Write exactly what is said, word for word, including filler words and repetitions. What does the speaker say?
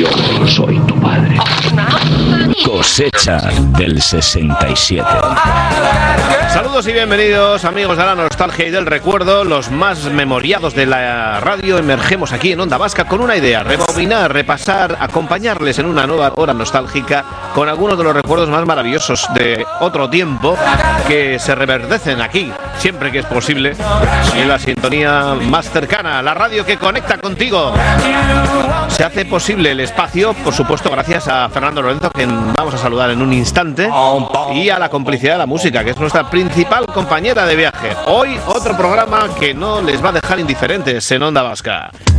Yo soy tu padre. Cosecha del sesenta y siete. Saludos y bienvenidos, amigos de la nostalgia y del recuerdo, los más memoriados de la radio. Emergemos aquí en Onda Vasca con una idea: rebobinar, repasar, acompañarles en una nueva hora nostálgica con algunos de los recuerdos más maravillosos de otro tiempo que se reverdecen aquí, siempre que es posible, en la sintonía más cercana, la radio que conecta contigo. Se hace posible el espacio, por supuesto, gracias a Fernando Lorenzo, que vamos a saludar en un instante, y a la complicidad de la música, que es nuestra principal compañera de viaje. Hoy otro programa que no les va a dejar indiferentes en Onda Vasca.